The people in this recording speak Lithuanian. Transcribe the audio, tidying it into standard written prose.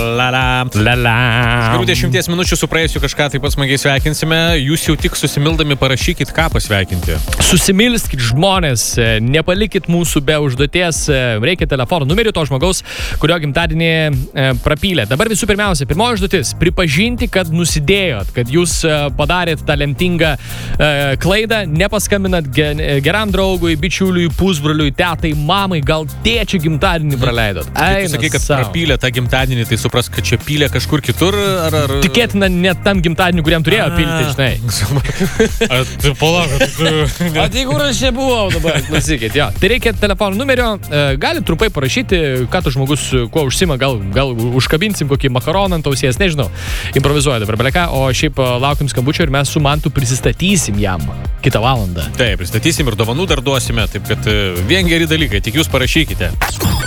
Gerų 10 minučių su praėjusiu kažką taip pat smagiai sveikinsime. Jūs jau tik susimildami parašykit, ką pasveikinti. Susimilskit žmonės, nepalikit mūsų be užduoties, reikia telefono numerį to žmogaus, kurio gimtadienį prapylė. Dabar visų pirmiausia, pirmoji užduotis - pripažinti, kad nusidėjot, kad jūs padarėt tą lemtingą klaidą, nepaskambinat geram draugui, bičiuliui, pusbroliui, tetai, mamai, gal tėčio gimtadienį praleidot. Kai tu sakai, kad prapylė tą gimtadienį, tai supras, kad čia pylė kažkur kitur, ar... Tikėtina net tam gimtadienį, kuriam turėjo pilti, žinai. Tu palauk, O tai kur aš čia buvau dabar? Klausykit, jo. Tai reikia telefono numerio, gali trumpai parašyti, ką tu žmogus, kuo užsima, gal užkabinsim kokį makaroną ant ausies, nežinau. Improvizuoja dabar beleka, o šiaip laukim skambučio ir mes su Mantu prisistatysim jam kitą valandą. Taip, pristatysim ir dovanų dar duosime, taip kad vien geri dalykai, tik jūs parašykite.